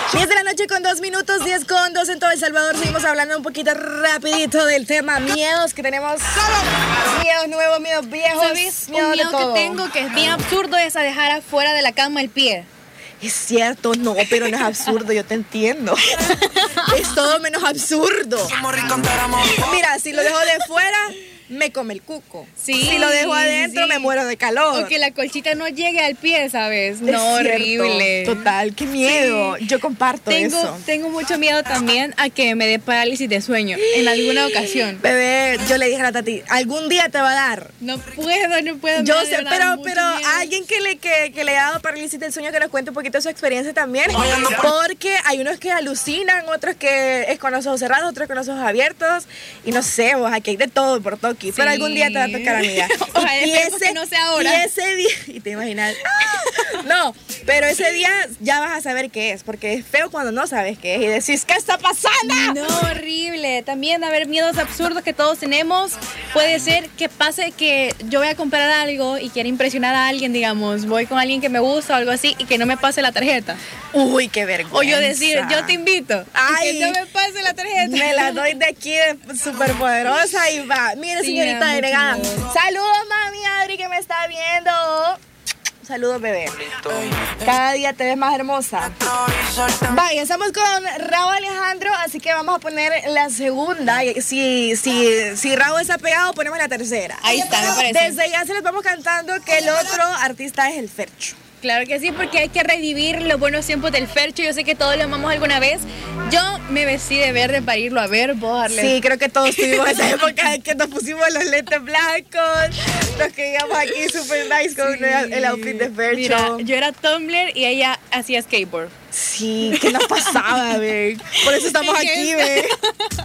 10 de la noche con 2 minutos, 10 con 2 en todo El Salvador. Seguimos hablando un poquito rapidito del tema miedos que tenemos. Miedos nuevos, miedos viejos. ¿Sabes? Miedo Un de miedo todo. que tengo que es bien absurdo es a dejar afuera de la cama el pie. Es cierto, no, pero no es absurdo, yo te entiendo. Es todo menos absurdo. Mira, si lo dejo de fuera, me come el cuco. Sí, si lo dejo adentro, sí. me muero de calor. O que la colchita no llegue al pie, ¿sabes? Es No, cierto, horrible. Total, qué miedo. Yo comparto eso. Tengo mucho miedo también a que me dé parálisis de sueño en alguna ocasión. Bebé, yo le dije a la Tati, algún día te va a dar. No puedo. Yo me da sé, de verdad pero mucho miedo. alguien que le ha dado parálisis del sueño, que nos cuente un poquito su experiencia también. Porque hay unos que alucinan, otros que es con los ojos cerrados, otros con los ojos abiertos. Y no sé, vos, aquí hay de todo por Toki. Pero algún día te va a tocar, amiga. Ojalá esperemos que no sea ahora. Y ese día, y te imaginas, no, pero ese día ya vas a saber qué es, porque es feo cuando no sabes qué es y decís, ¿qué está pasando? No, horrible. También haber miedos absurdos que todos tenemos. Puede ser que pase que yo voy a comprar algo y quiera impresionar a alguien, digamos, voy con alguien que me gusta o algo así y que no me pase la tarjeta. Uy, qué vergüenza. O yo decir, yo te invito. Ay, y que no me pase la tarjeta. Me la doy de aquí de súper poderosa y va. Mire, Sí, señorita me da agregada. mucho miedo. Saludos, mami Adri, que me está viendo. Saludos, bebé. Cada día te ves más hermosa. Vaya, estamos con Raúl Alejandro, así que vamos a poner la segunda. Si Raúl está pegado, ponemos la tercera. Ahí está, me parece. Desde ya se les vamos cantando que el otro artista es el Fercho. Claro que sí, porque hay que revivir los buenos tiempos del Fercho. Yo sé que todos lo amamos alguna vez. Yo me vestí de verde para irlo a ver, vos, Arlen. Sí, creo que todos tuvimos esa época en que nos pusimos los lentes blancos, nos quedamos aquí super nice con el outfit de Fercho. Mira, yo era Tumblr y ella hacía skateboard. Sí, ¿qué nos pasaba, ve? Por eso estamos aquí, ve.